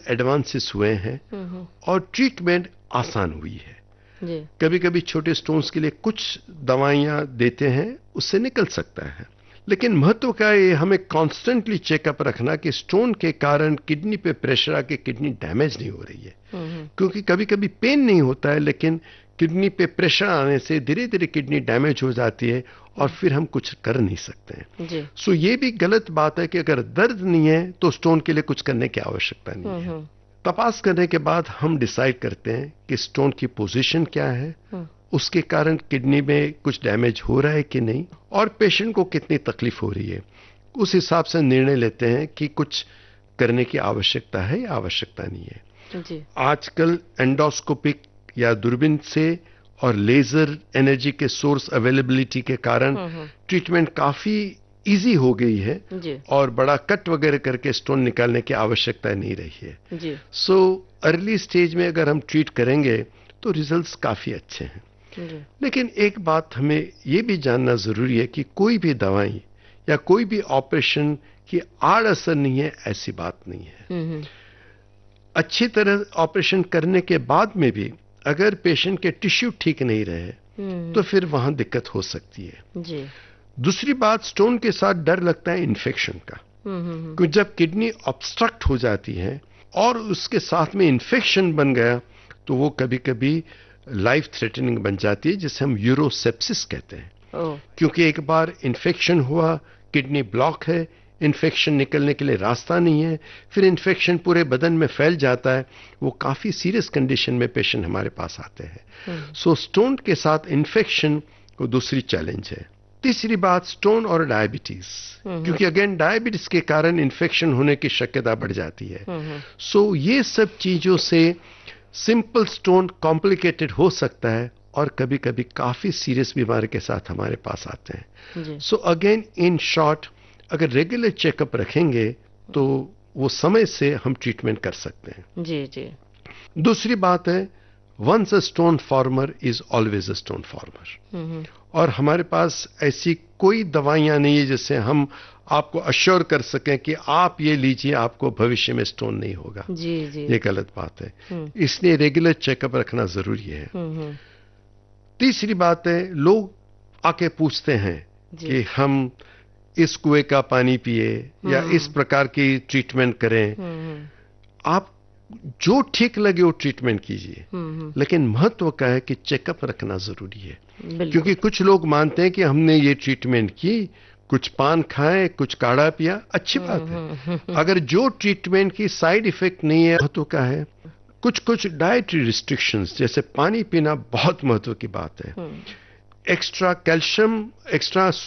Advances हुए हैं और ट्रीटमेंट आसान हुई है। कभी कभी छोटे स्टोन्स के लिए कुछ दवाइयां देते हैं, उससे निकल सकता है, लेकिन महत्व का ये हमें कॉन्स्टेंटली चेकअप रखना कि स्टोन के कारण किडनी पे प्रेशर आके किडनी डैमेज नहीं हो रही है। क्योंकि कभी कभी पेन नहीं होता है, लेकिन किडनी पे प्रेशर आने से धीरे धीरे किडनी डैमेज हो जाती है और फिर हम कुछ कर नहीं सकते हैं। सो ये भी गलत बात है कि अगर दर्द नहीं है तो स्टोन के लिए कुछ करने की आवश्यकता नहीं है। तपास करने के बाद हम डिसाइड करते हैं कि स्टोन की पोजीशन क्या है, उसके कारण किडनी में कुछ डैमेज हो रहा है कि नहीं, और पेशेंट को कितनी तकलीफ हो रही है। उस हिसाब से निर्णय लेते हैं कि कुछ करने की आवश्यकता है या आवश्यकता नहीं है। आजकल एंडोस्कोपिक या दूरबीन से और लेजर एनर्जी के सोर्स अवेलेबिलिटी के कारण ट्रीटमेंट काफी इजी हो गई है और बड़ा कट वगैरह करके स्टोन निकालने की आवश्यकता नहीं रही है। सो अर्ली स्टेज में अगर हम ट्रीट करेंगे तो रिजल्ट्स काफी अच्छे हैं। लेकिन एक बात हमें यह भी जानना जरूरी है कि कोई भी दवाई या कोई भी ऑपरेशन की आड़ असर नहीं है, ऐसी बात नहीं है। अच्छी तरह ऑपरेशन करने के बाद में भी अगर पेशेंट के टिश्यू ठीक नहीं रहे तो फिर वहां दिक्कत हो सकती है। दूसरी बात, स्टोन के साथ डर लगता है इन्फेक्शन का, क्योंकि जब किडनी ऑब्स्ट्रक्ट हो जाती है और उसके साथ में इन्फेक्शन बन गया तो वो कभी कभी लाइफ थ्रेटनिंग बन जाती है, जिसे हम यूरोसेप्सिस कहते हैं। क्योंकि एक बार इन्फेक्शन हुआ, किडनी ब्लॉक है, इन्फेक्शन निकलने के लिए रास्ता नहीं है, फिर इन्फेक्शन पूरे बदन में फैल जाता है, वो काफी सीरियस कंडीशन में पेशेंट हमारे पास आते हैं। सो स्टोन के साथ इन्फेक्शन को दूसरी चैलेंज है। तीसरी बात, स्टोन और डायबिटीज, क्योंकि अगेन डायबिटीज के कारण इन्फेक्शन होने की शक्यता बढ़ जाती है। सो ये सब चीजों से सिंपल स्टोन कॉम्प्लिकेटेड हो सकता है और कभी कभी काफी सीरियस बीमारी के साथ हमारे पास आते हैं। सो अगेन इन शॉर्ट, अगर रेगुलर चेकअप रखेंगे तो वो समय से हम ट्रीटमेंट कर सकते हैं। जी। दूसरी बात है, once a stone farmer is always a stone farmer. और हमारे पास ऐसी कोई दवाइयां नहीं है जिससे हम आपको अश्योर कर सकें कि आप ये लीजिए, आपको भविष्य में स्टोन नहीं होगा। जी। ये गलत बात है। इसलिए रेगुलर चेकअप रखना जरूरी है। तीसरी बात है, लोग आके पूछते हैं कि हम इस कुएं का पानी पिए या इस प्रकार की ट्रीटमेंट करें। आप जो ठीक लगे वो ट्रीटमेंट कीजिए, लेकिन महत्व का है कि चेकअप रखना जरूरी है। क्योंकि कुछ लोग मानते हैं कि हमने ये ट्रीटमेंट की, कुछ पान खाए, कुछ काढ़ा पिया, अच्छी बात है। अगर जो ट्रीटमेंट की साइड इफेक्ट नहीं है, महत्व का है। कुछ डाइटरी रिस्ट्रिक्शंस, जैसे पानी पीना बहुत महत्व की बात है। Extra calcium, extra